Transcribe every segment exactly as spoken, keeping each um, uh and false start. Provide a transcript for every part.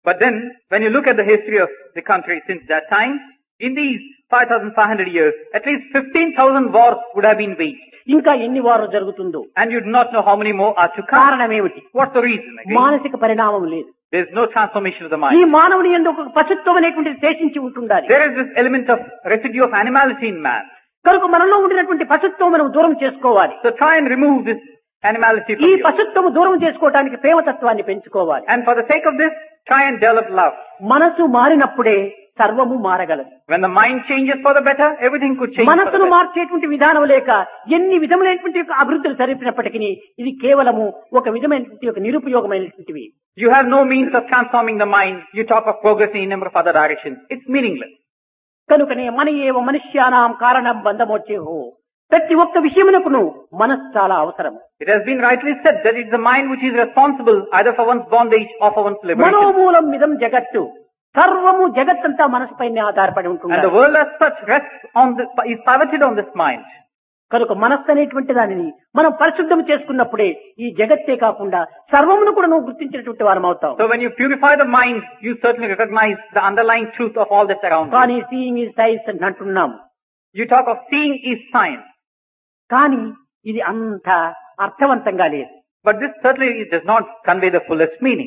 But then, when you look at the history of the country since that time, in these five thousand five hundred years, at least fifteen thousand wars would have been waged. ఇంకా ఎన్ని వారు జరుగుతుందో. And you do not know how many more are to come. కారణం ఏమిటి? What's the reason? Again? మానసిక పరిణామం లేదు. There is no transformation of the ఈ mind. మానవుని యందు ఒక పశుత్వం అనేటువంటిది శేషించి ఉంటుండాలి. There is this element of residue of animality in man. కనుక మనలో ఉండినటువంటి పశుత్వం మనం దూరం చేసుకోవాలి. So try and remove this animality from ఈ you. పశుత్వము దూరం చేసుకోవడానికి ప్రేమతత్వాన్ని పెంచుకోవాలి. And for the sake of this, try and develop love. మనసు మారినప్పుడే సర్వము మారగలదు. When the mind changes for the better, everything could change for the మనసును better. మార్చేటువంటి విధానం లేక ఎన్ని విధములైనటువంటి యొక్క అభివృద్ధులు జరిపినప్పటికీ ఇది కేవలము ఒక విధమైనటువంటి ఒక నిరుపయోగమైనటువంటివి. You have no means of transforming the mind. You talk of progress in a number of other directions. It's meaningless. కనుకనే మన ఏవ మనుష్యానాం కారణం బంధమోచేహో. ప్రతి ఒక్క విషయమునకును మనస్సు చాలా అవసరం. It has been rightly said that it's the mind which is responsible either for one's bondage or for one's liberation. మనోమూలం మిదం జగత్తు. సర్వము జగత్తంతా మనసుపైనే ఆధారపడి And ఉంటుంది. the world as such rests on this, is pivoted on this mind. కనుక మనస్సు అనేటువంటి దానిని మనం పరిశుద్ధం చేసుకున్నప్పుడే ఈ జగత్తే కాకుండా సర్వమును కూడా నువ్వు గుర్తించినటువంటి వారం అవుతాం. So when you purify the mind, you certainly recognize the underlying truth of all that's around you. కానీ సీయింగ్ ఈజ్ సైన్స్ అని అంటున్నాం. You talk of seeing is science. కానీ ఇది అంత అర్థవంతంగా లేదు. But this certainly does not convey the fullest meaning.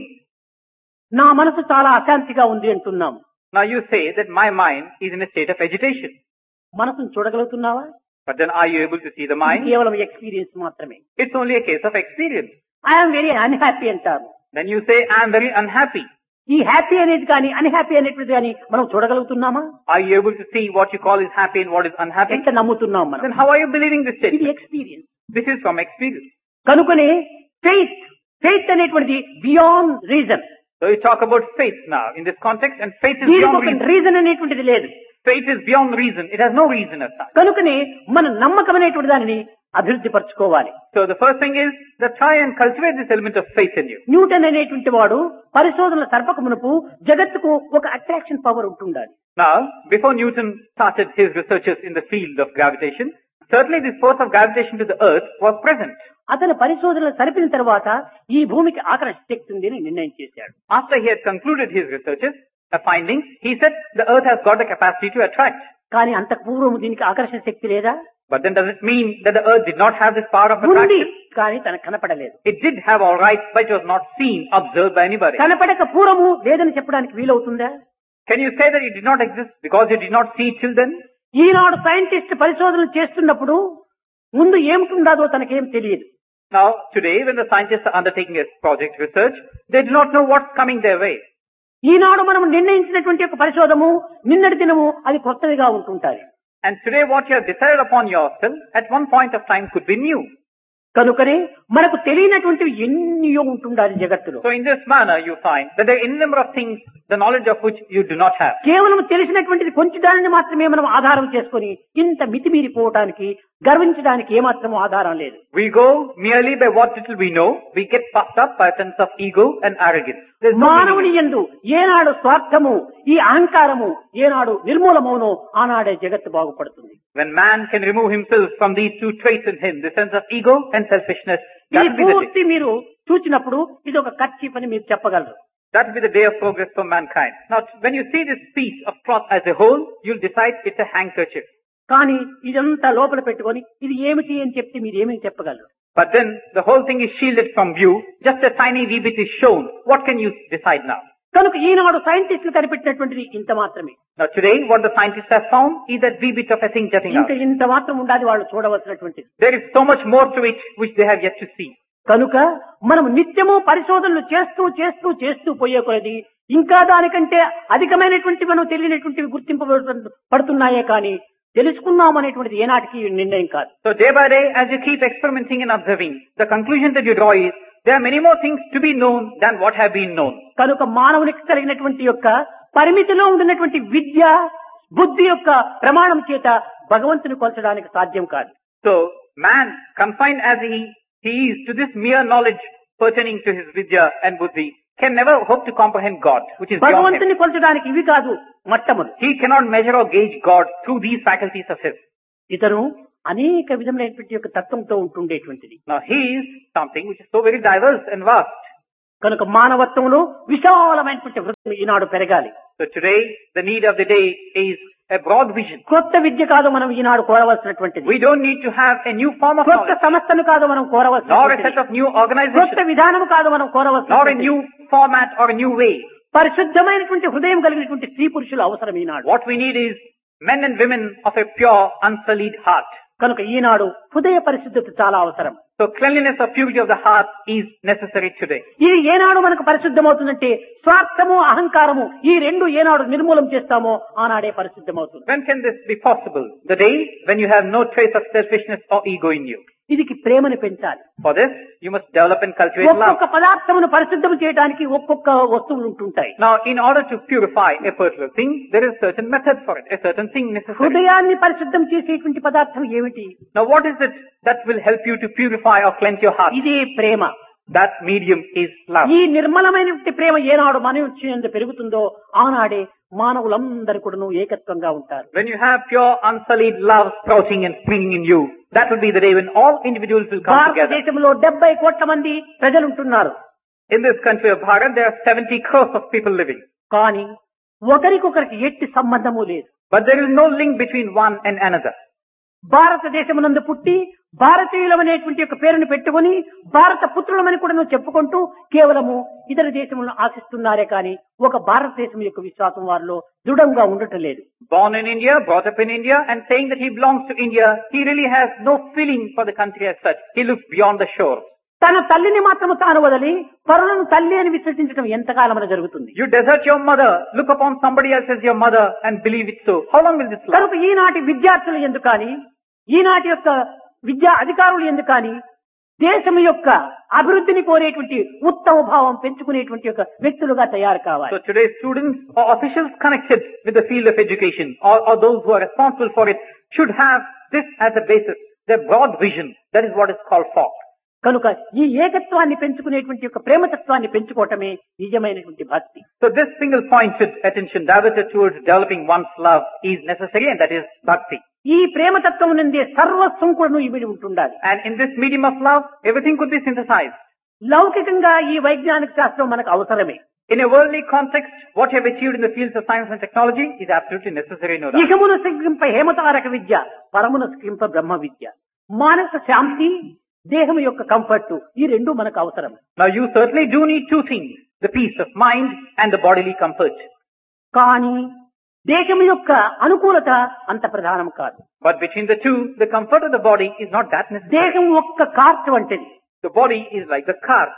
నా మనసు చాలా అశాంతిగా ఉంది అంటున్నాం. Now you say that my mind is in a state of agitation. మనసును చూడగలుగుతున్నావా? But then are you able to see the mind? కేవలం ఎక్స్పీరియన్స్ మాత్రమే. It's only a case of experience. I'm very unhappy అంటారు. Then you say, I am very unhappy. ఈ happy అనేది కానీ unhappy అనేటువంటిది కానీ మనం చూడగలుగుతున్నామా? Are you able to see what you call is happy and what is unhappy? ఎంత నమ్ముతున్నాం మనం? Then how are you believing this ఇది statement? Experience. This is from experience. కనుకనే ఫెయిత్ ఫెయిత్ అనేటువంటిది beyond reason. So you talk about faith now in this context, and faith is దీనికి beyond ఒక reason. Reason అనేటువంటిది లేదు. Faith is beyond reason. It has no reason as such. కనుకనే మన నమ్మకం అనేటువంటి దానిని అభివృద్ధి పరచుకోవాలి. So the first thing is that try and cultivate this element of faith in you. Newton అనేటువంటి వాడు పరిశోధనల సర్పక మునుపు జగత్తుకు ఒక అట్రాక్షన్ పవర్ ఉంటుండాలి. Now, before Newton started his researches in the field of gravitation, certainly this force of gravitation to the earth was present. అతను పరిశోధనలు సరిపిన తర్వాత ఈ భూమికి ఆకర్షణ శక్తి ఉంది అని నిర్ణయం చేశాడు. After he had concluded his researches, the findings, he said the earth has got the capacity to attract. కానీ అంత పూర్వం దీనికి ఆకర్షణ శక్తి లేదా? But then does it mean that the earth did not have this power of ఉంది, attraction? కానీ తనకు కనపడలేదు. It did have all right, but it was not seen, observed by anybody. కనపడక పూర్వము లేదని చెప్పడానికి వీలవుతుందా? Can you say that it did not exist because you did not see it till then? Eenadu scientist పరిశోధనలు చేస్తున్నప్పుడు ముందు ఏమిటుండదో తనకేం తెలియదు. Now, today, when the scientists are undertaking a project research, they do not know what's coming their way. ఈనాడు మనం నిర్ణయించినటువంటి ఒక పరిశోధము నిన్నటి దినము అది కొత్తదిగా ఉంటుంటాయి. And today what you have decided upon yourself at one point of time could be new. కనుకనే మనకు తెలియనటువంటివి ఎన్నో ఉంటుండాలి జగత్తులో. So in this manner you find that there are any number of things, the knowledge of which you do not have. కేవలం తెలిసినటువంటిది కొంచెం దానిని మాత్రమే మనం ఆధారం చేసుకొని ఇంత మితిమీరిపోవటానికి గర్వించడానికి ఏమాత్రం ఆధారం లేదు. We go merely by what little we know. We get puffed up by a sense of ego and arrogance. There's no మానవుని meaning. యందు ఏనాడు స్వార్థము ఈ అహంకారము ఏనాడు నిర్మూలమవునో ఆనాడే జగత్తు బాగుపడుతుంది. When man can remove himself from these two traits in him, the sense of ego and selfishness, ఈ that will be the పూర్తి day. మీరు చూచినప్పుడు ఇది ఒక కర్చీఫ్ అని మీరు చెప్పగలరు. That will be the day of progress for mankind. Now, when you see this piece of cloth as a whole, you'll decide it's a handkerchief. కానీ ఇదంతా లోపల పెట్టుకొని ఇది ఏమిటి అని చెప్తే మీరు ఏమని చెప్పగలరు? But then the whole thing is shielded from view. Just a tiny wee bit is shown. What can you decide now? కనుక ఈనాడు సైంటిస్టులు కనిపెట్టినటువంటిది ఇంత మాత్రమే. Now today, what the scientists have found is that wee bit of a thing jutting out. ఇంకా ఇంత మాత్రం ఉండాలి వాళ్ళు చూడవలసినటువంటిది. There is so much more to it which they have yet to see. కనుక మనం నిత్యము పరిశోధనలు చేస్తూ చేస్తూ చేస్తూ పోయే కొలది ఇంకా దానికంటే అధికమైనటువంటి మనం తెలియనటువంటివి గుర్తింపబడుతున్నాయే కానీ తెలుసుకున్నాం అనేటువంటిది ఏనాటికి నిర్ణయం కాదు. So day by day, as you keep experimenting and observing, the conclusion that you draw is there are many more things to be known than what have been known. కనుక మానవునికి కలిగినటువంటి యొక్క పరిమితిలో ఉండినటువంటి విద్య బుద్ధి యొక్క ప్రమాణం చేత భగవంతుని కొలచడానికి సాధ్యం కాదు. So man, confined as he, he is to this mere knowledge pertaining to his vidya and buddhi, can never hope to comprehend God, which is beyond him. భగవంతుని కొలచడానికి ఇవి కాదు మట్టములు. He cannot measure or gauge God through these faculties of his. ఇతను అనేక విధమైనటువంటి యొక్క తత్వంతో ఉంటుండేటువంటిది. Now he is something which is so very diverse and vast. కనుక మానవత్వంలో విశాలమైనటువంటి వృత్తి ఈనాడు పెరగాలి. So today, the need of the day is a broad vision. కొత్త విద్య కాదు మనం ఈనాడు కోరవలసినటువంటిది. We don't need to have a new form of కొత్త knowledge, సంస్థను కాదు మనం nor a కోరవలసినటువంటిది. set of new కొత్త organizations, విధానం కాదు మనం nor a కోరవలసినటువంటిది. new format or a new way. పరిశుద్ధమైనటువంటి హృదయం కలిగినటువంటి స్త్రీ పురుషులు అవసరం ఈనాడు. What we need is men and women of a pure, unsullied heart. కనుక ఈనాడు హృదయ పరిశుద్ధత చాలా అవసరం. So cleanliness or purity of the heart is necessary today. ఇది ఏనాడు మనకు పరిశుద్ధమవుతుందంటే స్వార్థము అహంకారము ఈ రెండు ఏనాడు నిర్మూలం చేస్తామో ఆనాడే పరిశుద్ధమవుతుంది. When can this be possible? The day when you have no trace of selfishness or ego in you. ఇది ప్రేమను పెంచాలి. For this, you must develop and cultivate love. ఒక్కొక్క పదార్థమును పరిశుద్ధం చేయడానికి ఒక్కొక్క వస్తువులు ఉంటుంటాయి. Now, in order to purify a particular thing, there is certain method for it, a certain thing necessary. హృదయాన్ని పరిశుద్ధం చేసేటువంటి పదార్థం ఏమిటి? Now, what is it that will help you to purify or cleanse your heart? ఇదే ప్రేమ. That medium is love. ఈ నిర్మలమైనటువంటి ప్రేమ ఏనాడు మనుష్యుని పెరుగుతుందో ఆనాడే మానవులందరూ కూడాను ఏకత్వంగా ఉంటారు. When you have pure, unsullied love sprouting and springing in you, that will be the day when all individuals will come together. భారతదేశంలో డెబ్బై కోట్ల మంది ప్రజలు ఉంటున్నారు. In this country of Bharat, there are seventy crores of people living. కానీ ఒకరికొకరికి ఎట్టి సంబంధము లేదు. But there is no link between one and another. భారతదేశమునందు పుట్టి భారతీయులమనేటువంటి యొక్క పేరును పెట్టుకుని భారత పుత్రులమని కూడా నువ్వు చెప్పుకుంటూ కేవలము ఇతర దేశములను ఆశిస్తున్నారే కానీ ఒక భారతదేశం యొక్క విశ్వాసం వారిలో దృఢంగా ఉండటం లేదు. Born in India, brought up in India, and saying that he belongs to India, he really has no feeling for the country as such. He looks beyond the shore. తన తల్లిని మాత్రము తాను వదిలి పరులను తల్లి అని విశ్వసించడం ఎంతకాలమన జరుగుతుంది? You desert your mother, look upon somebody else as your mother and believe it so. How long will this last? కనుక ఈనాటి విద్యార్థులు ఎందుకు కానీ ఈనాటి యొక్క విద్యా అధికారులు ఎందుకు కానీ దేశం యొక్క అభివృద్ధిని కోరేటువంటి ఉత్తమ భావం పెంచుకునేటువంటి యొక్క వ్యక్తులుగా తయారు కావాలి. So today's students or officials connected with the field of education or, or those who are responsible for it should have this as a basis, their broad vision. That is what is called for. కనుక ఈ ఏకత్వాన్ని పెంచుకునేటువంటి యొక్క ప్రేమతత్వాన్ని పెంచుకోవటమే నిజమైనటువంటి భక్తి. So this single pointed attention diverted towards developing one's love is necessary, and that is bhakti. ఈ ప్రేమతత్వం నుండి సర్వస్వం కూడా ఇమిడి ఉంటుండాలి. And in this medium of love, everything could be synthesized. లౌకికంగా ఈ వైజ్ఞానిక శాస్త్రం మనకు అవసరమే. In a worldly context, what you have achieved in the fields of science and technology is absolutely necessary, no doubt. ఇహమున సిగ్గింప హేమతారక విద్య, పరమున సిగ్గింప బ్రహ్మ విద్య. మానస శాంతి, దేహం యొక్క కంఫర్ట్, ఈ రెండు మనకు అవసరం. Now you certainly do need two things, the peace of mind and the bodily comfort. కానీ దేహం యొక్క అనుకూలత అంత ప్రధానం కాదు. But between the two, the comfort of the body is not that necessary. దేహం ఒక్క కార్ట్ వంటిది. The body is like the cart.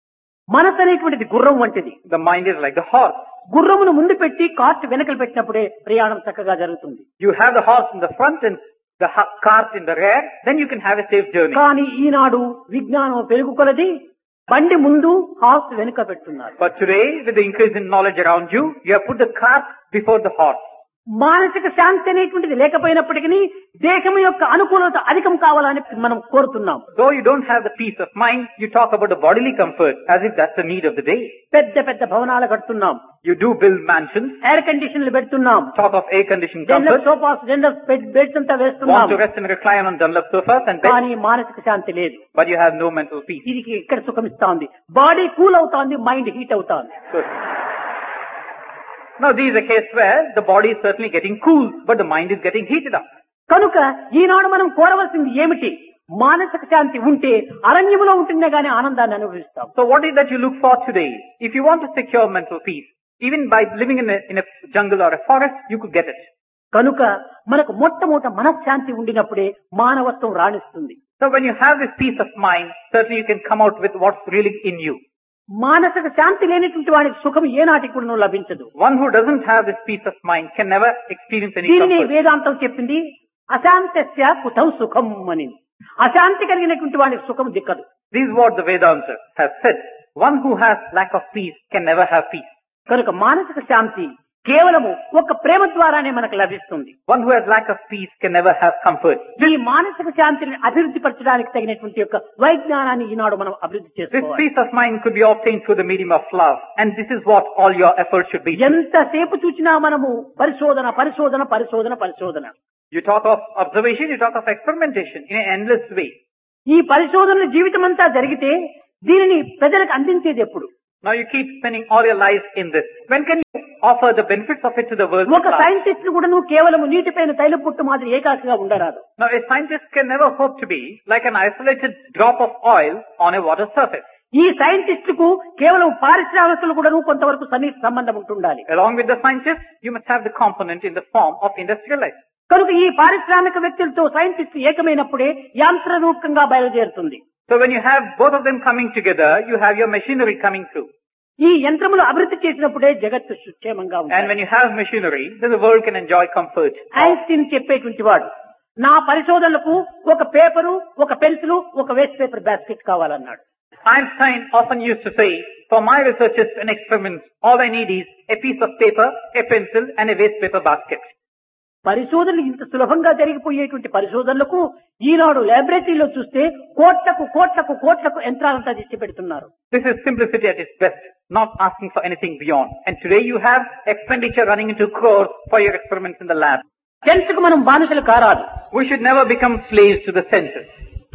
మనసు అనేటువంటిది గుర్రం వంటిది. The mind is like the horse. గుర్రమును ముందు పెట్టి కార్ట్ వెనకలు పెట్టినప్పుడే ప్రయాణం చక్కగా జరుగుతుంది. You have the horse in the front and the cart in the rear, then you can have a safe journey. కానీ ఈనాడు విజ్ఞానం పెరుగుకొలది బండి ముందు హార్స్ వెనుక పెట్టున్నారు. But today, with the increase in knowledge around you, you have put the cart before the horse. మానసిక శాంతి అనేటువంటిది లేకపోయినప్పటికీ దేహం యొక్క అనుకూలత అధికం కావాలని మనం కోరుతున్నాం. Though you don't have the peace of mind, you talk about the bodily comfort as if that's the need of the day. పెద్ద పెద్ద భవనాలు కడుతున్నాం. You do build mansions. Air కండిషన్లు పెడుతున్నాం. Talk of air conditioning general comfort. Sofas, general beds అంతా Want వేస్తున్నాం. to rest and recline on Dunlop sofas and beds, కానీ మానసిక శాంతి లేదు. but you have no mental peace. ఇది ఇక్కడ సుఖం ఇస్తా ఉంది. Body cool అవుతాంది, mind heat అవుతాంది. So, now this is a case where the body is certainly getting cool, but the mind is getting heated up. కనుక ఈనాడు మనం కోరవలసింది ఏమిటి? మానసిక శాంతి ఉంటే అరణ్యములో ఉంటుందే గానీ ఆనందాన్ని అనుభవిస్తాం. So what is that you look for today? If you want to secure mental peace, even by living in a, in a jungle or a forest, you could get it. కనుక మనకు మొట్టమొదట మనశ్శాంతి ఉండినప్పుడే మానవత్వం రాణిస్తుంది. So when you have this peace of mind, certainly you can come out with what's really in you. మానసిక శాంతి లేనిటువంటి వానికి సుఖం ఏనాటికి కూడా లభించదు. One who doesn't have this peace of mind can never experience any దీనిని comfort. వేదాంతం చెప్పింది అశాంతస్య కుతం సుఖం అని. అశాంతి కలిగినటువంటి వానికి సుఖం దిక్కదు. This is what the Vedanta has said. One who has lack of peace can never have peace. కనుక మానసిక శాంతి కేవలము ఒక ప్రేమ ద్వారానే మనకు లభిస్తుంది. One who has lack of peace can never have comfort. ఈ మానసిక శాంతిని అభివృద్ధి పరచడానికి తగినటువంటి యొక్క వైజ్ఞానాన్ని ఈనాడు మనం అభివృద్ధి This చేసుకోవాలి. peace of mind could be obtained through the medium of love, and this is what all your efforts should be. ఎంతసేపు చూసినా మనము పరిశోధన పరిశోధన పరిశోధన పరిశోధన. You talk of observation, you talk of experimentation in an endless way. ఈ పరిశోధనల జీవితం అంతా జరిగితే దీనిని ప్రజలకు అందించేది ఎప్పుడు? Now you keep spending all your lives in this. When can you offer the benefits of it to the world? ఒక సైంటిస్ట్ కూడా నువ్వు కేవలం నీటిపైన తైల పుట్టు మాదిరి ఏకాకిగా ఉండరాదు. Now a scientist can never hope to be like an isolated drop of oil on a water surface. ఈ scientist కు కేవలం పారిశ్రామికులు కూడా కొంతవరకు సన్నిహిత సంబంధం ఉంటుండాలి. Along with the scientists, you must have the component in the form of industrial life. కనుక ఈ పారిశ్రామిక వ్యక్తులతో సైంటిస్ట్ ఏకమైనప్పుడే యాంత్ర రూపకంగా బయలుదేరుతుంది. So when you have both of them coming together, you have your machinery coming through. ఈ యంత్రములు అభివృద్ధి చేసినప్పుడే జగత్తు సుక్షేమంగా And ఉంటుంది. when you have machinery, then the world can enjoy comfort. Einstein చెప్పేటువంటి వాడు నా పరిశోధనలకు ఒక పేపరు, ఒక పెన్సిల్, ఒక వేస్ట్ పేపర్ బాస్కెట్ కావాలన్నాడు. Einstein often used to say, for my researches and experiments, all I need is a piece of paper, a pencil and a waste paper basket. పరిశోధనలు ఇంత సులభంగా జరిగిపోయేటువంటి పరిశోధనలకు ఈనాడు లాబొరేటరీలో చూస్తే కోట్లకు కోట్లకు కోట్లకు యంత్రాలంతా తెచ్చి పెడుతున్నారు. This is simplicity at its best, not asking for anything beyond. And today you have expenditure running into crores for your experiments in the lab. Sense కు మనం బానిసలు కారాదు. We should never become slaves to the senses.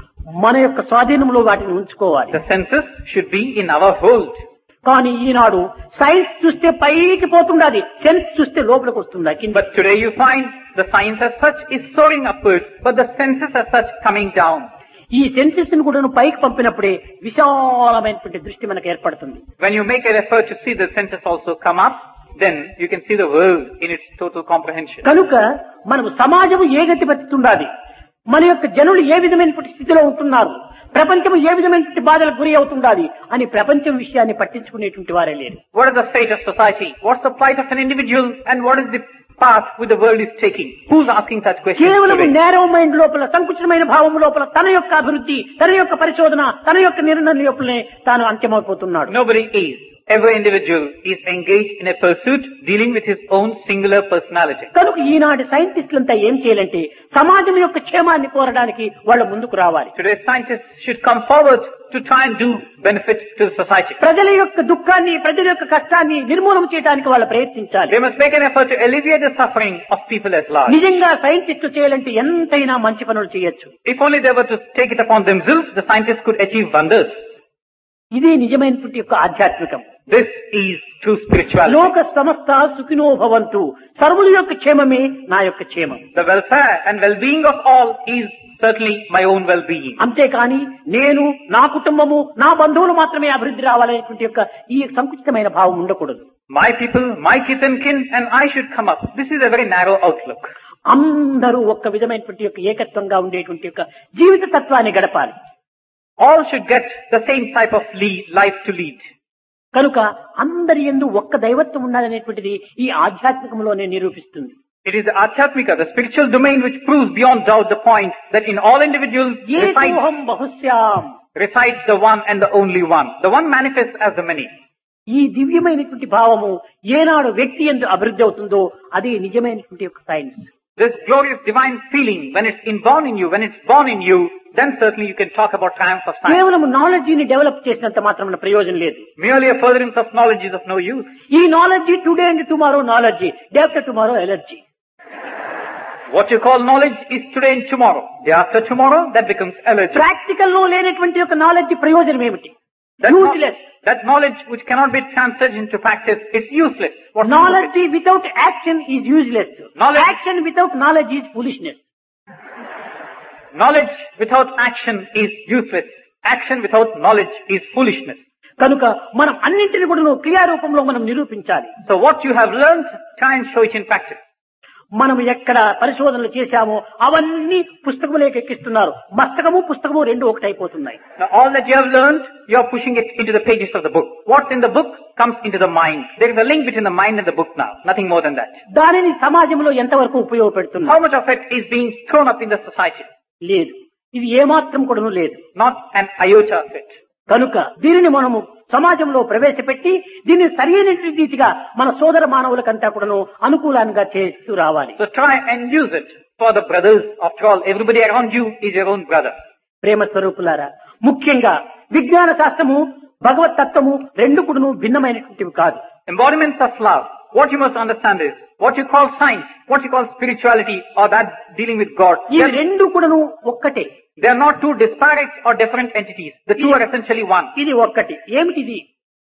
మన యొక్క స్వాధీనంలో వాటిని ఉంచుకోవాలి. The senses should be in our hold. కానీ ఈనాడు సైన్స్ చూస్తే పైకి పోతుండాది, సెన్స్ చూస్తే లోపలికి వస్తుందా కింద. But today you find the science as such is soaring upwards, but the senses as such coming down. ఈ సెన్సెస్ ను కూడా పైకి పంపినప్పుడే విశాలమైనటువంటి దృష్టి మనకు ఏర్పడుతుంది. When you make an effort to see the senses also come up, then you can see the world in its total comprehension. కనుక మనము సమాజము ఏ గతి బతుకుతుండాలి, మన యొక్క జనులు ఏ విధమైనటువంటి స్థితిలో ఉంటున్నారు, ప్రపంచం ఏ విధమైనటువంటి బాధలకు గురి అవుతుండాలి అని ప్రపంచం విషయాన్ని పట్టించుకునేటువంటి వారే లేరు. What is the fate of society? What's the plight of an individual? And what is the path which the world is taking? Who's asking such questions కేవలం today? నేరో మైండ్ లోపల, సంకుచితమైన భావం లోపల తన యొక్క అభివృద్ధి, తన యొక్క పరిశోధన, తన యొక్క నిర్ణయం లోపలనే తాను అంత్యమైపోతున్నాడు. Nobody is. Every individual is engaged in a pursuit dealing with his own singular personality. కనుక ఈనాటి సైంటిస్టులంతా ఏం చేయాలంటే సమాజం యొక్క క్షేమాన్ని కోరడానికి వాళ్ళు ముందుకు రావాలి. Today scientists should come forward to try and do benefit to the society. ప్రజల యొక్క దుఃఖాన్ని, ప్రజల యొక్క కష్టాన్ని నిర్మూలన చేయడానికి వాళ్ళు ప్రయత్నించాలి. They must make an effort to alleviate the suffering of people at large. నిజంగా సైంటిస్టు చేయాలంటే ఎంతైనా మంచి పనులు చేయొచ్చు. If only they were to take it upon themselves, the scientists could achieve wonders. ఇది నిజమైనటువంటి యొక్క ఆధ్యాత్మికం. This is true spirituality. లోక సమస్త సుఖినో భవంతు, సర్వుల యొక్క క్షేమమే నా యొక్క క్షేమం. The welfare and well-being of all is certainly my own well-being. అంతేకాని నేను, నా కుటుంబము, నా బంధువులు మాత్రమే అభివృద్ధి రావాలనేటువంటి యొక్క ఈ సంకుచితమైన భావం ఉండకూడదు. My people, my kith and kin, and I should come up. This is a very narrow outlook. అందరూ ఒక్క విధమైనటువంటి యొక్క ఏకత్వంగా ఉండేటువంటి యొక్క జీవిత తత్వాన్ని గడపాలి. All should get the same type of lead, life to lead. కనుక అందరి యందు ఒక్క దైవత్వం ఉండాలనేటువంటిది ఈ ఆధ్యాత్మికంలోనే నిరూపిస్తుంది. It is the Adhyatmika, the spiritual domain, which proves beyond doubt the point that in all individuals resides, ఏకోహం బహుశ్యాం, resides the one and the only one. The one manifests as the many. ఈ దివ్యమైనటువంటి భావము ఏనాడు వ్యక్తి యందు అభివృద్ధి అవుతుందో అది నిజమైనటువంటి యొక్క science. This glorious divine feeling, when it's inborn in you, when it's born in you, then certainly you can talk about triumph of science. కేవలం నాలెడ్జిని డెవలప్ చేసినంత మాత్రం ప్రయోజనం లేదు. Merely a furtherance of knowledge is of no use. ఈ knowledge today and tomorrow knowledge, day after tomorrow allergy. What you call knowledge is today and tomorrow. Day after tomorrow, that becomes allergy. Practical లో లేనటువంటి యొక్క knowledge ప్రయోజనం ఏమిటి? That, kno- useless. that knowledge which cannot be translated into practice, it's useless. What's knowledge without action is useless. Knowledge- action without knowledge is foolishness. Knowledge without action is useless. Action without knowledge is foolishness. కనుక మనం అన్నింటిని కూడా క్రియారూపంలో మనం నిరూపించాలి. So what you have learned, try and show it in practice. మనం ఎక్కడ పరిశోధనలు చేశామో అవన్నీ పుస్తకములేకి ఎక్కిస్తున్నారు. మస్తకము పుస్తకము రెండు ఒకటైపోతున్నాయి. Now all that you have learned, you are pushing it into the pages of the book. What's in the book comes into the mind. There is a link between the mind and the book now. Nothing more than that. దానిని సమాజంలో ఎంతవరకు ఉపయోగపెడుతున్నారు? How much of it is being thrown up in the society? లేదు. ఇది ఏమాత్రం కూడాను లేదు. Not an iota of it. కనుక దీనిని మనము సమాజంలో ప్రవేశపెట్టి దీన్ని సరైన రీతిగా మన సోదర మానవులకంతా కూడాను అనుకూలంగా చేస్తూ రావాలి. So try and use it for the brothers. After all, everybody around you is your own brother. ప్రేమ స్వరూపులారా, ముఖ్యంగా విజ్ఞాన శాస్త్రము, భగవత్ తత్వము రెండు కూడాను భిన్నమైనటువంటివి కాదు. Embodiments of love. What you must understand is, what you call science, what you call spirituality, or that dealing with God, ఈ they are, రెండు కూడాను ఒక్కటే. they are not two disparate or different entities. The two are essentially one. ఇది ఒక్కటి. ఏమిటిది?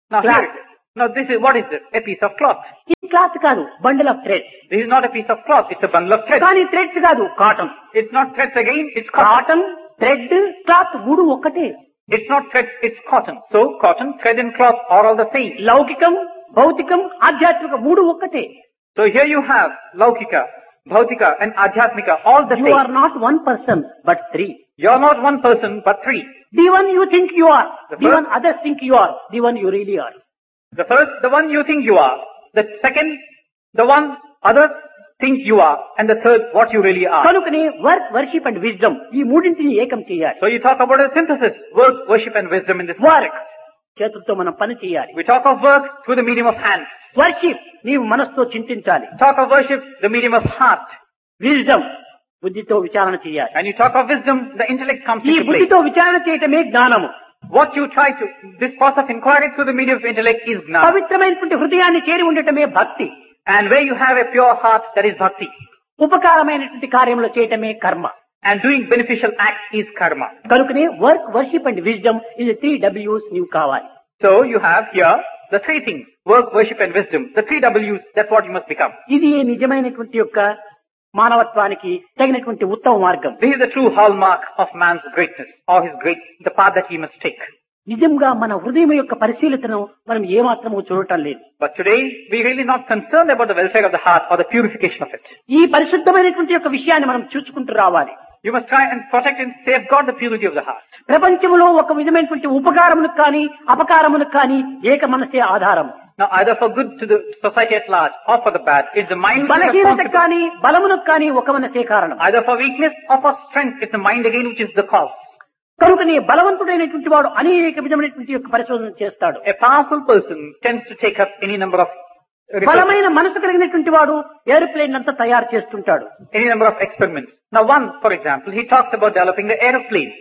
Now Cloth. here, now this is, what is this? A piece of cloth. ఈ cloth కాదు, bundle of threads. This is not a piece of cloth, it's a bundle of thread. కానీ threads కాదు, cotton. It's not threads again, it's cotton. Cotton, thread, cloth మూడు ఒక్కటే. It's not threads, it's cotton. So cotton, thread and cloth are all the same. లౌకికం, భౌతికం, ఆధ్యాత్మిక మూడు ఒక్కటే. So here you have Laukika, Bhautika and Adhyatmika, all the You same. are not one person, but three. You are not one person, but three. The one you think you are, The the first- one others think you are, the one you really are. The first, the one you think you are. The second, the one others think you are. And the third, what you really are. కనుకనే work, worship and wisdom ఈ మూడింటిని ఏకం చేయాలి. So you talk about a synthesis, work, worship and wisdom in this work context. చేతులతో మనం పని చేయాలి. We talk of work through the medium of hands. Worship నీవు మనసుతో చింతించాలి. Talk of worship, the medium of heart. Wisdom బుద్ధితో విచారణ చేయాలి. And you talk of wisdom, the intellect comes ఈ into play. బుద్ధితో విచారణ చేయటమే జ్ఞానము. What you try to, this process of inquiry through the medium of intellect is gnana. పవిత్రమైనటువంటి హృదయాన్ని చేరి ఉండటమే భక్తి. And where you have a pure heart, that is bhakti. ఉపకారమైనటువంటి కార్యములు చేయటమే కర్మ. And doing beneficial acts is karma. కనుకనే work, worship and wisdom ఇది త్రీ డబ్ల్యూస్ నీవు కావాలి. So you have here the three things, work, worship and wisdom. The three W's, that's what you must become. ఇది నిజమైనటువంటి యొక్క మానవత్వానికి తగినటువంటి ఉత్తమ మార్గం. This is the true hallmark of man's greatness, or his great, the path that he must take. నిజంగా మన హృదయం యొక్క పరిశీలనను మనం ఏమాత్రము చూడటం లేదు. But today, we really not concerned about the welfare of the heart or the purification of it. ఈ పరిశుద్ధమైనటువంటి యొక్క విషయాన్ని మనం చూసుకుంటూ రావాలి. You must try and protect and safeguard the purity of the heart. ప్రపంచంలో ఒక విధమైనటువంటి ఉపకారములకు కానీ అపకారములకు కానీ ఏక మనసే ఆధారం. Now, either for good to the society at large or for the bad, it's the mind which is బలహీనతకు responsible. కానీ బలమునకు కానీ ఒక మనసే కారణం. Either for weakness or for strength, it's the mind again which is the cause. కనుకనే బలవంతుడైనటువంటి వాడు అనేక విధమైనటువంటి యొక్క పరిశోధన చేస్తాడు. A powerful person tends to take up any number of research, బలమైన మనసు కలిగినటువంటి వాడు ఏరోప్లేన్ అంతా తయారు చేస్తుంటాడు. any number of experiments. Now, one, for example, he talks about developing the aeroplanes.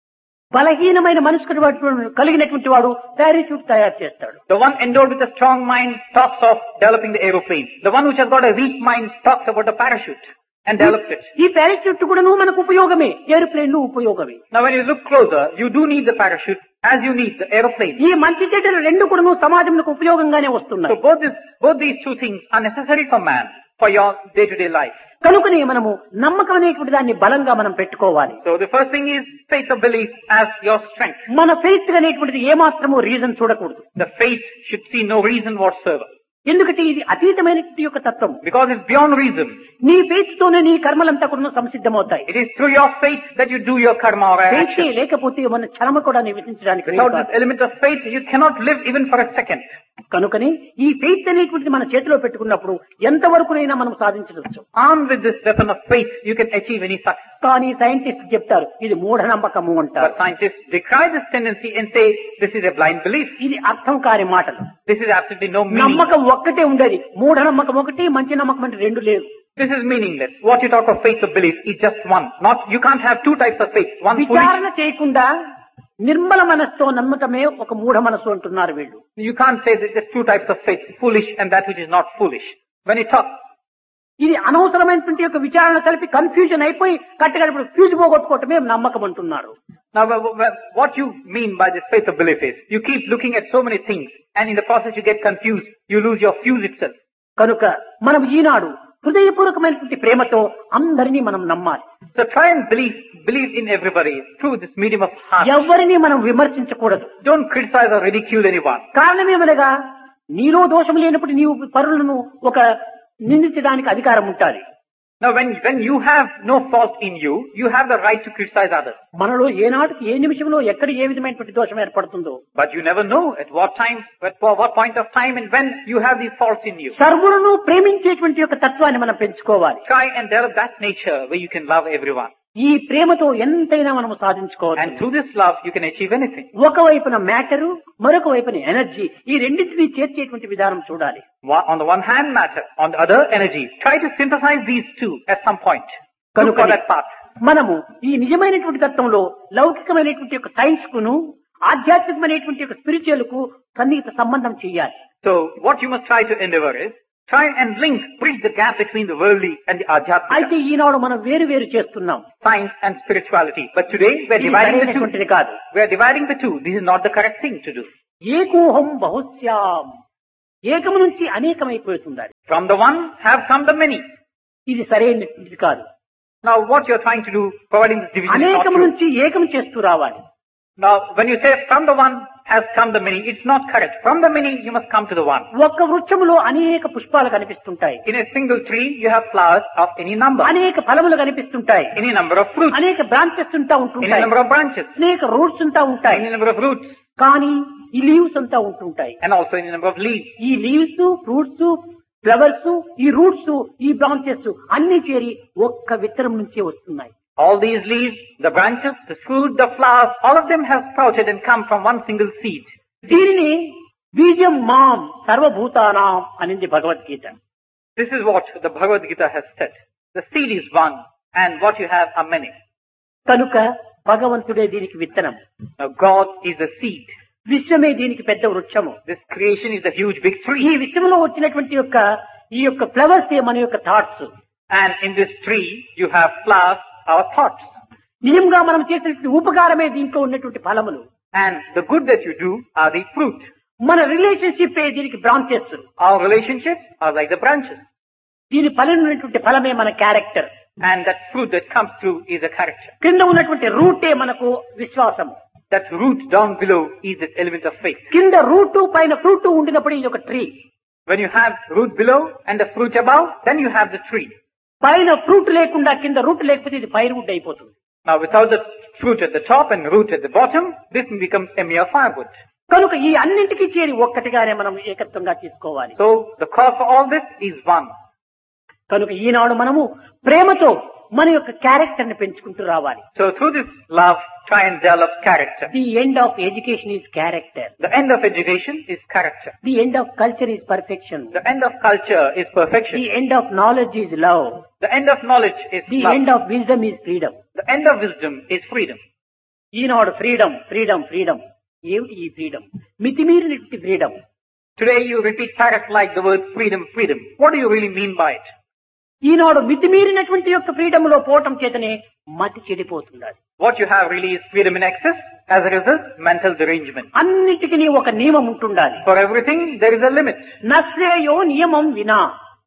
బలహీనమైన మనసు కలిగినటువంటి వాడు పారాచూట్ తయారు చేస్తాడు. The one endowed with a strong mind talks of developing the aeroplane. The one which has got a weak mind talks about the parachute and develops it. ఈ parachute కూడాను మనకు ఉపయోగమే, ఏరోప్లేన్ ఉపయోగమే. Now, when you look closer, you do need the parachute as you need the aeroplane. ఈ మంచి చెడ్డలు రెండు కూడాను సమాజంలో ఉపయోగంగానే So వస్తున్నాయి. both this, both these two things are necessary for man for your day-to-day life. కనుకనే మనము నమ్మకం అనేటువంటి దాన్ని బలంగా మనం పెట్టుకోవాలి. So the first thing is faith or belief as your strength. మన ఫెయిత్ అనేటువంటిది ఏమాత్రము రీజన్ చూడకూడదు. The faith should see no reason whatsoever. ఎందుకంటే ఇది అతీతమైనటువంటి యొక్క తత్వం. Because it's beyond reason. నీ ఫెయిత్ తోనే నీ కర్మలంతా కూడా సంసిద్ధమవుతాయి. It is through your faith that you do your karma or faith action. లేకపోతే మన క్షణము కూడా నివసించడానికి వీలు Without కాదు. this element of faith, you cannot live even for a second. కనుకని ఈ ఫెయిత్ అనేటువంటిది మన చేతిలో పెట్టుకున్నప్పుడు ఎంతవరకునైనా మనం సాధించవచ్చు. Armed with this weapon of faith, you can achieve any success. కానీ సైంటిస్ట్ చెప్తారు ఇది మూఢనమ్మకము అంటారు. But scientists decry this tendency and say this is a blind belief. ఇది అర్థం కాని మాటలు. This is absolutely no meaning. నమ్మకం ఒక్కటే ఉండేది, మూఢనమ్మకం ఒకటి, మంచి నమ్మకం అంటే రెండు లేదు. This is meaningless. What you talk of faith or belief is just one. Not, you can't have two types of faith. One foolish. విచారణ చేయకుండా నిర్మల మనస్సుతో నమ్మకమే ఒక మూఢ మనస్సు అంటున్నారు వీళ్ళు. You can't say that there's two types of faith, foolish and that which is not foolish. When you talk, ఇది అనవసరమైనటువంటి యొక్క విచారణ కలిపి కన్ఫ్యూజన్ అయిపోయి కట్టగడపడు ఫ్యూజ్ పోగొట్టుకోవటమే నమ్మకం అంటున్నారు. now wh- wh- what you mean by this faith or belief is, you keep looking at so many things and in the process you get confused, you lose your fuse itself. కనుక మనం ఈనాడు హృదయపూర్వకమైనటువంటి ప్రేమతో అందరినీ మనం నమ్మాలి. So try and believe, believe in everybody through this medium of heart. ఎవరిని మనం విమర్శించకూడదు. Don't criticize or ridicule anyone. కారణమేమనగా నీలో దోషం లేనప్పుడు నీవు పరులను ఒక నిందించడానికి అధికారం ఉంటాది. Now when, when you have no fault in you, you have the right to criticize others. మనలో ఏనాటికి ఏ నిమిషంలో ఎక్కడ ఏ విధమైనటువంటి దోషం ఏర్పడుతుందో. But you never know at what time, at what point of time and when you have these faults in you. సర్వులను ప్రేమించేటువంటి యొక్క తత్వాన్ని మనం పెంచుకోవాలి. Try and develop that nature where you can love everyone. ఈ ప్రేమతో ఎంతైనా మనము సాధించుకోవాలి. And through this love, you can achieve anything. ఒకవైపున matter, మరొక వైపున ఎనర్జీ, ఈ రెండింటినీ చేర్చేటువంటి విధానం చూడాలి. One- On the one hand, matter. On the other, energy. Try to synthesize these two at some point. Look కనుక for that path. మనము ఈ నిజమైనటువంటి తత్వంలో లౌకికమైనటువంటి యొక్క సైన్స్ కును ఆధ్యాత్మికమైనటువంటి యొక్క స్పిరిచువల్ కు సన్నిహిత సంబంధం చేయాలి. So, what you must try to endeavor is, try and link, bridge the gap between the worldly and the adhyatmika. అయితే ఈనాడు మనం వేరు వేరు చేస్తున్నాం. Science and spirituality. But today, we are ఇది dividing the two. సరైనటువంటిది కాదు. We are dividing the two. This is not the correct thing to do. ఏకోహం బహుశ్యాం. ఏకము నుంచి అనేకమైపోతుండాలి. From the one have come the many. ఇది సరైనది కాదు. Now what you're trying to do, providing this division is not అనేకము true. నుంచి ఏకం చేస్తూ రావాలి. Now when you say from the one has come the many, it's not correct. From the many you must come to the one. ఒక్క వృక్షములో అనేక పుష్పాలు కనిపిస్తుంటాయి. In a single tree you have flowers of any number. అనేక ఫలములు కనిపిస్తుంటాయి. Any number of fruits. అనేక branches ఉంటా Any ఉంటుంటాయి. number of branches. అనేక రూట్స్ ఉంటా ఉంటాయి. Any number of roots. కానీ ఈ లీవ్స్ అంతా ఉంటుంటాయి. And also any number of leaves. ఈ లీవ్స్, ఫ్రూట్స్, ఫ్లవర్స్, ఈ రూట్స్, ఈ బ్రాంచెస్ అన్ని చేరి ఒక్క విత్తనం నుంచే వస్తున్నాయి. All these leaves, the branches, the fruit, the flowers, all of them have sprouted and come from one single seed. దీనిని బీజం మాం సర్వభూతానాం అనింది Bhagavad Gita. This is what the Bhagavad Gita has said. The seed is one and what you have are many. కనుక భగవంతుడే దీనికి విత్తనం. Now God is the seed. విశ్వమే దీనికి పెద్ద వృక్షము. This creation is the huge big ఈ tree. విశ్వంలో వచ్చినటువంటి యొక్క ఈ యొక్క ఫ్లవర్స్ ఏ మన యొక్క thoughts. And in this tree you have flowers, our thoughts. నిజంగా మనం చేసినటువంటి ఉపకారమే దీంట్లో ఉన్నటువంటి ఫలములు. And the good that you do are the fruit. మన రిలేషన్షిప్ ఏ దీనికి branches. Our relationships are like the branches. దీని ఫలం ఉన్నటువంటి ఫలమే మన character. And that fruit that comes through is a character. కింద ఉన్నటువంటి రూటే మనకు విశ్వాసము. That root down below is this element of faith. కింద రూటు పైన ఫ్రూట్ ఉండినప్పుడు ఇది ఒక tree. When you have root below and the fruit above, then you have the tree. పైన ఫ్రూట్ లేకుండా కింద రూట్ లేకపోతే ఇది ఫైర్వుడ్ అయిపోతుంది. Now without the fruit at the top and root at the bottom, this becomes a mere firewood. కనుక ఈ అన్నింటికి చేరి ఒక్కటిగానే మనం ఏకత్వంగా తీసుకోవాలి. So the cause for all this is one. కనుక ఈనాడు మనము ప్రేమతో మన యొక్క క్యారెక్టర్ ని పెంచుకుంటూ రావాలి. So through this love, try and develop character. The end of education is character. The end of education is character. The end of culture is perfection. The end of culture is perfection. The end of knowledge is love. The end of knowledge is the love. End of wisdom is freedom. The end of wisdom is freedom. Eenadu freedom freedom freedom. ఏమిటి ఈ freedom? మితిమీరినటువంటి freedom. Today you repeat parrot like the word freedom, freedom. What do you really mean by it? ఈనాడు మితిమీరినటువంటి యొక్క freedom లో పోవటం చేతనే మతి చెడిపోతున్నది. What you have really is freedom in excess. As a result, mental derangement. అన్నిటికీ ఒక నియమం ఉంటుండాలి. For everything, there is a limit. నశ్రేయో నియమం వినా.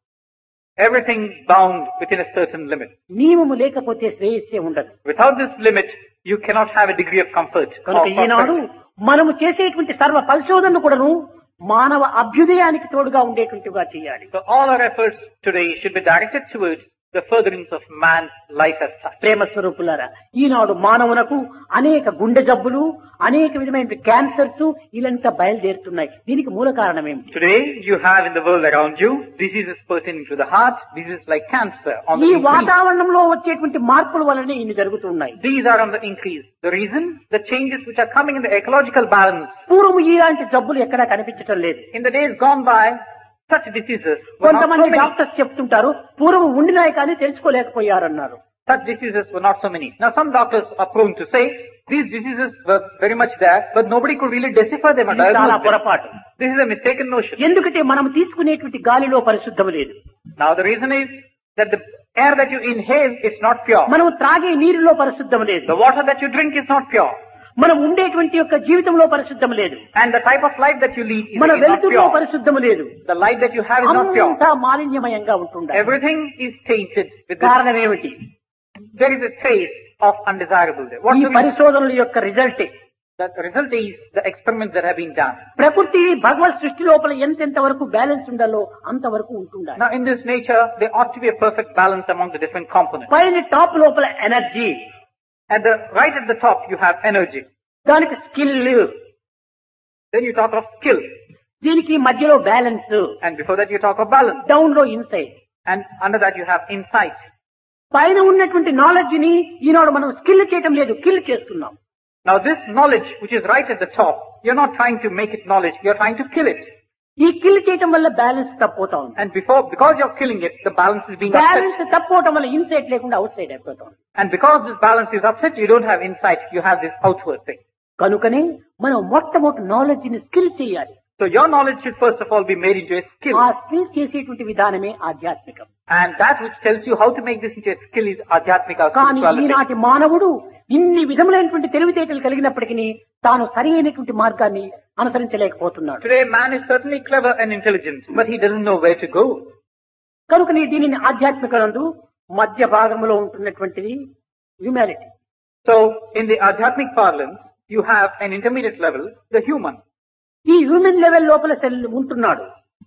Everything bound within a certain limit. నియమము లేకపోతే శ్రేయస్సే ఉండదు. Without this limit, you cannot have a degree of comfort. కనుక or ఈనాడు prosperity. మనము చేసేటువంటి సర్వ పరిశోధనను కూడాను మానవ అభ్యుదయానికి తోడుగా ఉండేటువంటిగా చేయాలి. So all our efforts today should be directed towards the furtherance of man's life as such. ప్రేమ స్వరూపులారా, ఈనాడు మానవునకు అనేక గుండె జబ్బులు, అనేక విధమైన క్యాన్సర్స్ ఇలాంతా బయలుదేరుతున్నాయి. దీనికి మూల కారణం ఏమిటి? Today you have in the world around you diseases pertaining to the heart, diseases like cancer on the ఈ increase. వాతావరణంలో వచ్చేటువంటి మార్పుల వల్లనే ఇన్ని జరుగుతున్నాయి. These are on the increase. The reason, the changes which are coming in the ecological balance. పూర్వం ఇలాంటి జబ్బులు ఎక్కడా కనిపించడం లేదు. In the days gone by, such diseases were not so కొంతమంది many. డాక్టర్స్ చెప్తుంటారు పూర్వం ఉండినాయి కానీ తెలుసుకోలేకపోయారన్నారు. Such diseases were not so many. Now some doctors are prone to say these diseases were very much there, but nobody could really decipher them or ఇది చాలా diagnose them. పొరపాటు. This is a mistaken notion. ఎందుకంటే మనం తీసుకునేటువంటి గాలిలో పరిశుద్ధం లేదు. Now the reason is that the air that you inhale is not pure. మనం త్రాగే నీరులో పరిశుద్ధం లేదు. The water that you drink is not pure. మనం ఉండేటువంటి యొక్క జీవితంలో పరిశుద్ధం లేదు. And the type of life that you lead is మన not వెలుతురులో pure. పరిశుద్ధం లేదు. The light that you have is not pure. అంతా మాలిన్యమయంగా ఉంటుండాలి. Everything is tainted with this. కారణం ఏమిటి? There is a trace of undesirable there. What ఈ the reason? పరిశోధనల యొక్క result The result is the experiments that have been done. ప్రకృతి భగవత్ సృష్టి లోపల ఎంతెంత వరకు బ్యాలెన్స్ ఉండాలో అంతవరకు ఉంటుండాలి. Now in this nature, there ought to be a perfect balance among the different components. పైన టాప్ లోపల energy, At the right at the top, you have energy. దానికి skill, Then you talk of skill. దీనికి మధ్యలో balance, And before that, you talk of balance. Down లో insight. And under that, you have insight. పైన ఉన్నటువంటి knowledge ని ఈనాడు మనం skill చేయటం లేదు, కిల్ చేస్తున్నాం. Now this knowledge, which is right at the top, you're not trying to make it knowledge, you're trying to kill it. ఈ kill చేయటం వల్ల బ్యాలెన్స్ తప్పోతా ఉంది. And before, because you're killing it, the balance is being upset. Balance తప్పోవటం వల్ల insight లేకుండా out side అయిపోతా ఉంది. And because this balance is upset, you don't have insight, you have this outward thing. కనుకనే మనం మొట్టమొదటి knowledge ని skill చేయాలి. So your knowledge should first of all be made into a skill. ఆ skill చేసేటువంటి విధానమే ఆధ్యాత్మికం. And that which tells you how to make this into a skill is adhyatmika కానీ spirituality. ఈనాటి మానవుడు ఇన్ని విధములైనటువంటి తెలివితేటలు కలిగినప్పటికీ తాను సరి అయినటువంటి మార్గాన్ని అనుసరించలేకపోతున్నాడు. Today man is certainly clever and intelligent, but he doesn't know where to go. కనుకనే దీనిని ఆధ్యాత్మికనందు మధ్య భాగంలో ఉంటున్నటువంటిది humanity. So in the Adhyatmic parlance, you have an intermediate level, the human. ఈ హ్యూమన్ లెవెల్ లోపల సెల్ ఉంటున్నాడు.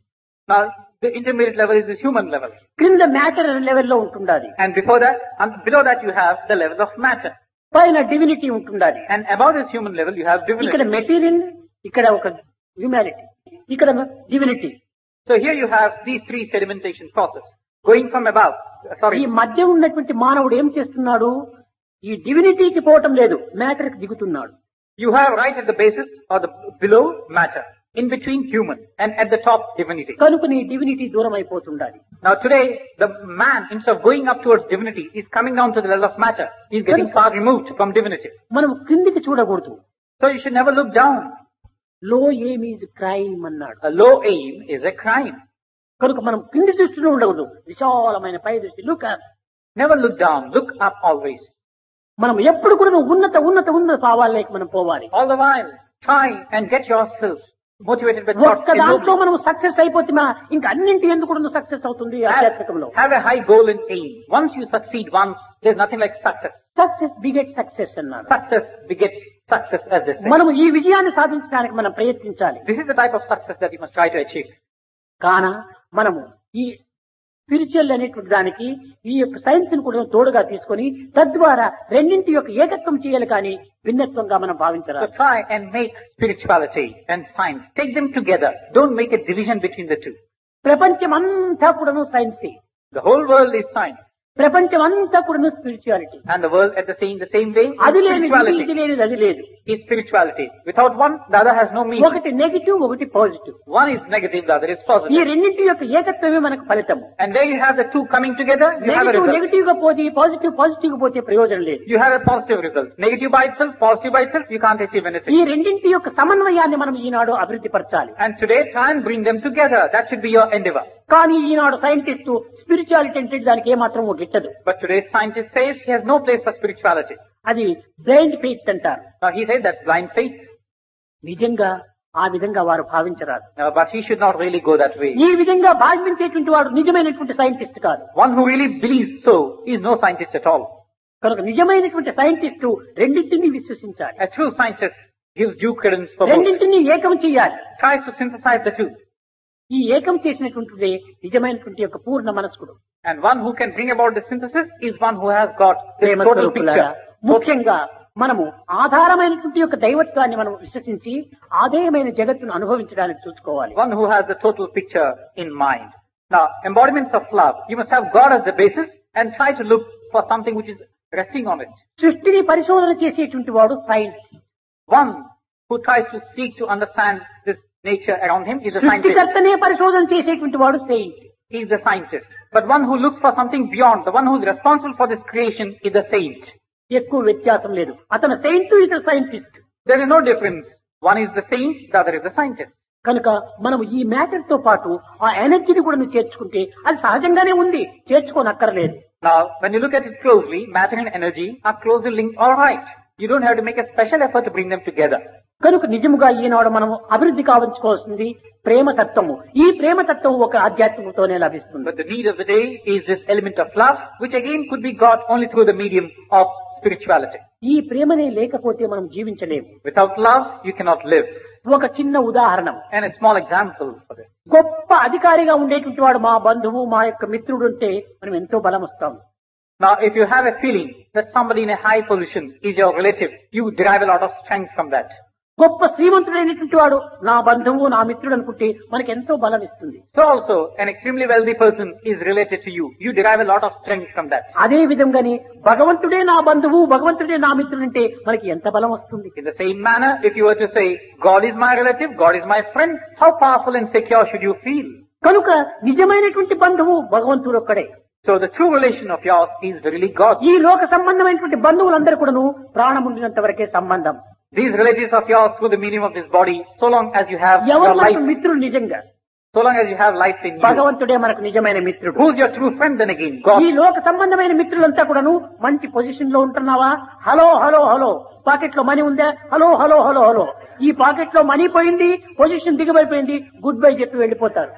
Now the intermediate level is the human level. క్రింద matter లెవెల్లో ఉంటుండాలి. And before that, and below that you have the level of matter. పైన divinity ఉంటుండాలి. And above this human level you have ఇక్కడ divinity. Material, ఇక్కడ ఒక humanity, ఇక్కడ divinity. So here you have these three sedimentation process going from above. uh, ఈ Sorry, మధ్య ఉన్నటువంటి మానవుడు ఏం చేస్తున్నాడు? ఈ డివినిటీకి పోవటం లేదు, మ్యాటర్ కి దిగుతున్నాడు. you have right at the basis or the below matter, in between human, and at the top divinity. కనుకని డివినిటీ దూరం అయిపోతుండాలి. Now today the man, instead of going up towards divinity, is coming down to the level of matter. He is getting far removed from divinity. మనం క్రిందికి చూడకూడదు. So you should never look down. లో aim is crime అన్నాడు. A low aim is a crime. కనుక మనం కింది దృష్టిలో ఉండకూడదు, విశాలమైన పై దృష్టి. Look Never look down, look up always. మనం ఎప్పుడు కూడా ఉన్నత ఉన్నత ఉన్నత భావాల్లోకి మనం పోవాలి. All the while, try and get yourself motivated by thoughts. ఒక్క దాంట్లో మనం సక్సెస్ అయిపోతే ఇంకా అన్నింటి ఎందుకు కూడా సక్సెస్ అవుతుంది ఆధ్యాత్మికంలో. Have a high goal and aim. Once you succeed once, there's nothing like success. Success beget success అన్నారు. Success begets success, as they say. మనం ఈ విజయాన్ని సాధించడానికి మనం ప్రయత్నించాలి. This is the type of success that you must try to achieve. కాన మనము ఈ స్పిరిచువల్ అనేటువంటి దానికి ఈ యొక్క సైన్స్ ని కూడా తోడుగా తీసుకొని తద్వారా రెండింటి యొక్క ఏకత్వం చేయాలి, కానీ భిన్నత్వంగా మనం So భావించరాదు. try and make spirituality and science. Take them together. Don't make a division between the two. ప్రపంచం అంతా కూడాను సైన్సే, The whole world is science. ప్రపంచం అంతా కూడాను spirituality. And the world at the same, the same way, అది లేదు, ఇది spirituality లేదు, అది లేదు. is spirituality. Without one, the other has no meaning. ఒకటి నెగిటివ్, ఒకటి positive. One is negative, the other is ఈ positive. రెండింటి యొక్క ఏకత్వమే మనకు ఫలితం. And there you have the two coming together, you have a negative result. Negative గా పోతే, positive positive గా పోతే ప్రయోజనం లేదు. You have a positive result. Negative by itself, positive by itself, you can't achieve ఈ anything. రెండింటి యొక్క సమన్వయాన్ని మనం ఈనాడు అభివృద్ధి పరచాలి. And today, try and bring them together. That should be your endeavor. కానీ ఈనాడు సైంటిస్టు స్పిరిచువాలిటీ అంటే దానికి ఏమాత్రం గిట్టదు. But today's scientist says he has no place for spirituality. అది బ్లైండ్ ఫెయిత్ అంటారు. Now he said that's blind faith. నిజంగా ఆ విధంగా వారు భావించరాదు. Uh, but he should not really go that way. ఈ విధంగా భావించేటువంటి వాడు నిజమైనటువంటి సైంటిస్ట్ కాదు. One who really believes so is no scientist at all. కనుక నిజమైనటువంటి సైంటిస్టు రెండింటినీ విశ్వసించాలి, A true scientist gives due credence for both. రెండింటినీ ఏకం చేయాలి. Tries to synthesize the two. ఈ ఏకం చేసినటువంటిదే నిజమైనటువంటి యొక్క పూర్ణ మనస్కుడు. And one who can bring about the synthesis is one who has got the Prema total స్వరూపులారా, picture. ముఖ్యంగా మనము ఆధారమైనటువంటి యొక్క దైవత్వాన్ని మనం విశ్వసించి ఆదేయమైన జగత్తును అనుభవించడానికి చూసుకోవాలి. One who has the total picture in mind. Now, embodiments of love. You must have God as the basis and try to look for something which is resting on it. సృష్టిని పరిశోధన చేసేటువంటి వాడు science. One who tries to seek to understand this nature around him is a scientist. సృష్టికర్తనే పరిశోధన చేసేటువంటి వాడు Saint. He is the scientist. But one who looks for something beyond, the one who is responsible for this creation is the saint. ఎక్కువ వ్యత్యాసం లేదు. అతను Saint, ఇతను scientist. There is no difference. One is the saint, the other is the scientist. కనుక మనం ఈ matter తో పాటు ఆ ఎనర్జీని కూడా నువ్వు చేర్చుకుంటే అది సహజంగానే ఉంది, చేర్చుకోనక్కర్లేదు. Now, when you look at it closely, matter and energy are closely linked, all right. You don't have to make a special effort to bring them together. కనుక నిజముగా ఈనాడు మనం అభివృద్ధి కావించుకోవాల్సింది ప్రేమ తత్వము. ఈ ప్రేమ తత్వం ఒక ఆధ్యాత్మికతోనే లభిస్తుంది. But the need of the day is this element of love, which again could be got only through the medium of spirituality. ఈ ప్రేమనే లేకపోతే మనం జీవించలేము. Without love, you cannot live. ఒక చిన్న ఉదాహరణ, And a small example for this. గొప్ప అధికారిగా ఉండేటువంటి వాడు మా బంధువు, మా యొక్క మిత్రుడు అంటే మనం ఎంతో బలం వస్తాం. Now, if you have a feeling that somebody in a high position is your relative, you derive a lot of strength from that. గొప్ప శ్రీమంతుడైనటువంటి వాడు నా బంధువు, నా మిత్రుడు అనుకుంటే మనకి ఎంతో బలం ఇస్తుంది. So also, an extremely wealthy person is related to you. You derive a lot of strength from that. అదే విధంగానే భగవంతుడే నా బంధువు, భగవంతుడే నా మిత్రుడు అంటే మనకి ఎంత బలం వస్తుంది. In the same manner, if you were to say, God is my relative, God is my friend, how powerful and secure should you feel? కనుక నిజమైనటువంటి బంధువు భగవంతుడు ఒక్కడే. So the true relation of yours is really God. ఈ లోక సంబంధమైనటువంటి బంధువులందరూ కూడాను ప్రాణం ఉండినంత వరకే సంబంధం. These relatives of yours through the medium of this body, so long as you have ఎవరు your life. మనకు మిత్రులు నిజంగా So long as you have life in you. భగవంతుడే మనకు నిజమైన మిత్రుడు. Who's your true friend then again? God. ఈ లోక సంబంధమైన మిత్రులంతా కూడాను మంచి పొజిషన్ లో ఉంటున్నావా? Hello hello hello. పాకెట్ లో మనీ ఉందా? Hello hello hello hello. ఈ పాకెట్ లో మనీ పోయింది, పొజిషన్ దిగబడిపోయింది, గుడ్ బై చెప్పి వెళ్ళిపోతారు.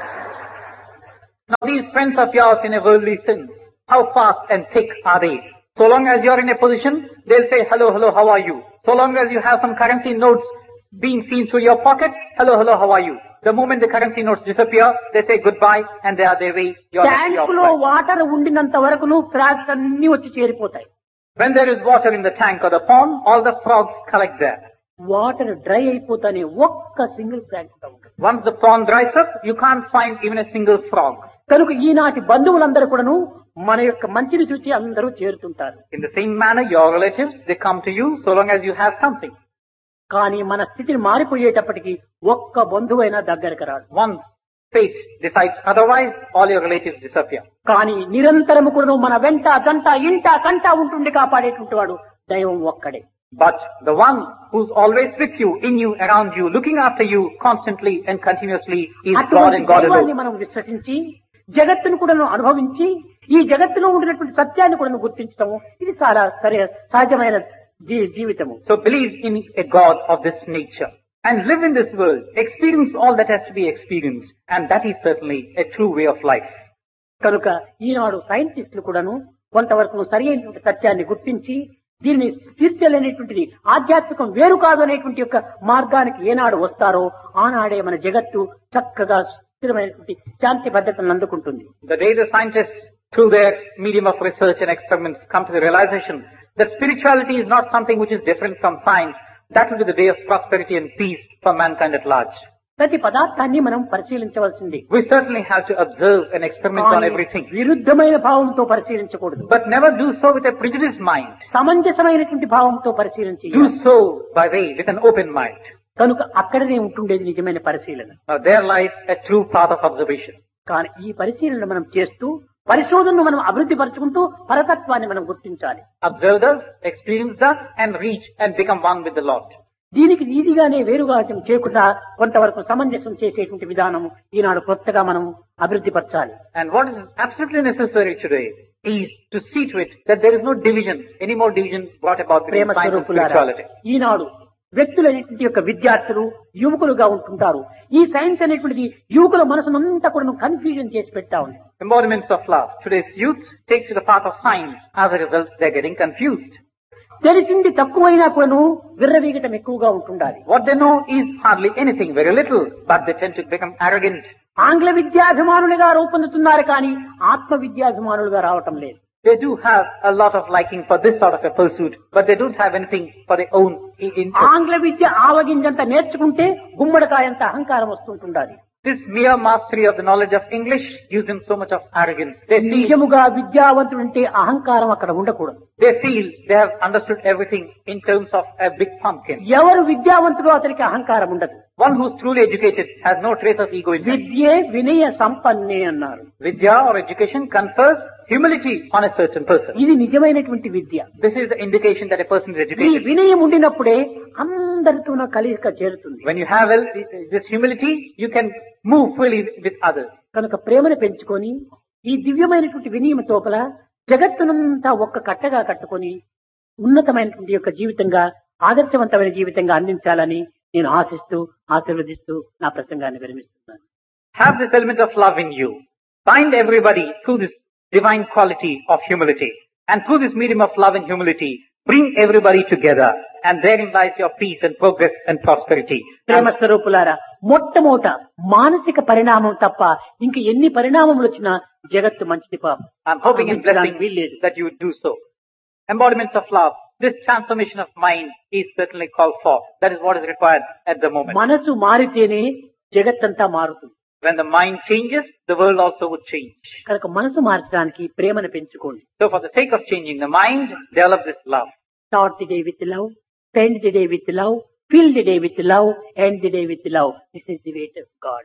Now these friends of yours in a worldly sense, how fast and thick are they? So long as you are in a position, they'll say, hello, hello, how are you? So long as you have some currency notes being seen through your pocket, hello, hello, how are you? The moment the currency notes disappear, they say goodbye and they are their way. Tank లో water ఉండినంత వరకును frogs అన్ని వచ్చి చేరిపోతాయి. When there is water in the tank or the pond, all the frogs collect there. Water dry అయిపోతానే ఒక్క single frog ఉంటుంది. Once the pond dries up, you can't find even a single frog. కనుక ఈనాటి బంధువులందరూ కూడాను మన యొక్క మంచిని చూసి అందరూ చేరుతుంటారు. In the same manner, your relatives, they come to you so long as you have something. కానీ మన స్థితిని మారిపోయేటప్పటికి ఒక్క బంధువైనా దగ్గరకు రాడు. Once fate decides otherwise, all your relatives disappear. కానీ నిరంతరము కూడా మన వెంట జంట ఇంట కంట ఉంటుండి కాపాడేటువంటి వాడు దైవం ఒక్కడే. But the one who's always with you, in you, around you, looking after you constantly and continuously is God and God దైవాన్ని alone. మనం విశ్వసించి జగత్తును కూడా అనుభవించి ఈ జగత్తులో ఉండినటువంటి సత్యాన్ని కూడా గుర్తించడం ఇది చాలా సరే సహజమైన జీవితము. So believe in a God of this nature and live in this world, experience all that has to be experienced, and that is certainly a true way of life. కనుక ఈనాడు సైంటిస్టులు కూడాను కొంతవరకు సరి అయినటువంటి సత్యాన్ని గుర్తించి దీనిని స్పిరిచువల్ అనేటువంటిది ఆధ్యాత్మికం వేరు కాదు అనేటువంటి యొక్క మార్గానికి ఏనాడు వస్తారో ఆనాడే మన జగత్తు చక్కగా స్థిరమైనటువంటి శాంతి భద్రతలను అందుకుంటుంది. The day the scientists, through their medium of research and experiments, come to the realization that spirituality is not something which is different from science, that will be the day of prosperity and peace for mankind at large. ప్రతి పదార్థాన్ని మనం పరిశీలించవలసింది. We certainly have to observe and experiment on everything. విరుద్ధమైన భావంతో పరిశీలించకూడదు. But never do so with a prejudiced mind. సమంజసమైనటువంటి భావంతో పరిశీలించి Do so by way with an open mind. కనుక అక్కడనే ఉంటుండేది నిజమైన పరిశీలన. Now there lies a true path of observation. కానీ ఈ పరిశీలన మనం చేస్తూ పరిశోధనను మనం అభివృద్ధి పరుచుకుంటూ పరతత్వాన్ని మనం గుర్తించాలి. Observe thus, experience thus, and reach and become one with the Lord. దీనికి ఈజీగానే వేరుగా చేయకుండా కొంతవరకు సమంజసం చేసేటువంటి విధానం ఈనాడు కొత్తగా మనం అభివృద్ధి పరచాలి. And what is absolutely necessary today is to see to it that there is no division, any more division brought about between science and spirituality. ఈనాడు వ్యక్తులు అనేటువంటి యొక్క విద్యార్థులు యువకులుగా ఉంటుంటారు. ఈ సైన్స్ అనేటువంటిది యువకుల మనసునంతా కూడా కన్ఫ్యూజన్ చేసి పెట్టా ఉంది. Embodiments of love. Today's youth take to the path of science. As a result, they are getting confused. తెలిసింది తక్కువైనా కూడాను విర్రవీగటం ఎక్కువగా ఉంటుండాలి. What they know is hardly anything, very little, but they tend to become arrogant. ఆంగ్ల విద్యాభిమానులుగా రూపొందుతున్నారు కానీ ఆత్మ విద్యాభిమానులుగా రావటం లేదు. They do have a lot of liking for this sort of a pursuit, but they don't have anything for their own interest. ఆంగ్ల విద్య ఆవగింజంత నేర్చుకుంటే గుమ్మడికాయంత అహంకారం వస్తుంటుండాలి. This mere mastery of the knowledge of English gives them so much of arrogance. They feel, నిజముగా విద్యావంతుడంటే అహంకారం అక్కడ ఉండకూడదు. they feel they have understood everything in terms of a big pumpkin. ఎవరు విద్యావంతుడో అతనికి అహంకారం ఉండదు. One who is truly educated has no trace of ego in him. విద్యే వినయ సంపన్నే అన్నారు. Vidya or education confers humility on a certain person. ఇది నిజమైనటువంటి విద్య. This is the indication that a person is ఈ educated. వినయం ఉండినప్పుడే అందరితో కలిక చేరుతుంది. When you have this humility, you can move freely with others. కనుక ప్రేమను పెంచుకొని ఈ దివ్యమైనటువంటి వినయం తోపల జగత్తునంతా ఒక్క కట్టగా కట్టుకొని ఉన్నతమైనటువంటి యొక్క జీవితంగా ఆదర్శవంతమైన జీవితంగా అందించాలని నేను ఆశిస్తూ ఆశీర్వదిస్తూ నా ప్రసంగాన్ని విరమిస్తున్నాను. Have this element of love in you. Bind everybody through this divine quality of humility. And through this medium of love and humility, bring everybody together. And therein lies your peace and progress and prosperity. ప్రేమ స్వరూపులారా, మొట్టమొదట మానసిక పరిణామం తప్ప ఇంక ఎన్ని పరిణామములు వచ్చినా జగత్తు మంచిది పాపం. I'm hoping and blessing that you do so. Embodiments of love. This transformation of mind is certainly called for. That is what is required at the moment. మనసు మారితేనే జగత్తంతా మారుతుంది. When the mind changes, the world also would change. కనుక మనసు మార్చడానికి ప్రేమను పెంచుకోండి. So for the sake of changing the mind, develop this love. Start the day with love, spend the day with love, fill the day with love, end the day with love. This is the way of God.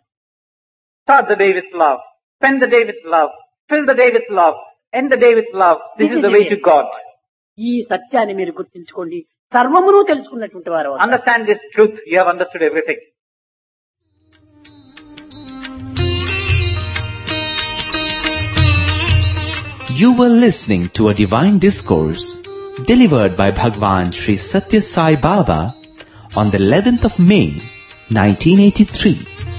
Start the day with love, spend the day with love, fill the day with love, end the day with love. This, this is the way to God. ఈ సత్యాన్ని మీరు గుర్తించుకోండి. సర్వమును తెలుసుకున్నటువంటి వారు. Understand this truth. You have understood everything. You were listening to a divine discourse delivered by Bhagwan Sri Satya Sai Baba on the eleventh of May, nineteen eighty-three.